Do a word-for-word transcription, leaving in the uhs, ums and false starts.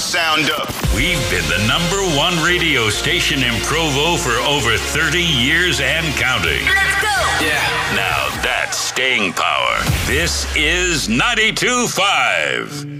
sound up. We've been the number one radio station in Provo for over thirty years and counting. Let's go! Yeah. Now that's staying power. This is ninety-two point five.